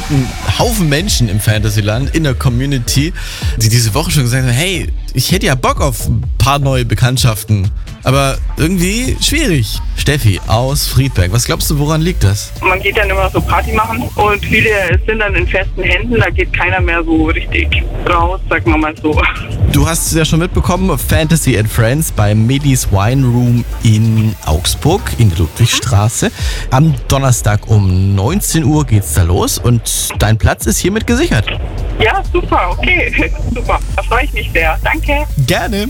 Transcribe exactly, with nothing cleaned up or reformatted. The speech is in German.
ein Haufen Menschen im Fantasyland, in der Community, die diese Woche schon gesagt haben, hey, ich hätte ja Bock auf ein paar neue Bekanntschaften. Aber irgendwie schwierig. Steffi aus Friedberg, was glaubst du, woran liegt das? Man geht dann immer so Party machen und viele sind dann in festen Händen, da geht keiner mehr so richtig raus, sagen wir mal so. Du hast es ja schon mitbekommen, Fantasy and Friends beim Medis Wine Room in Augsburg, in der Ludwigstraße. Am Donnerstag um neunzehn Uhr geht's da los und dein Platz ist hiermit gesichert. Ja, super, okay, super. Da freue ich mich sehr. Danke. Gerne.